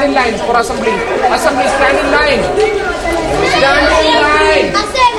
stand in line for assembly. Assembly, stand in line. Stand in line.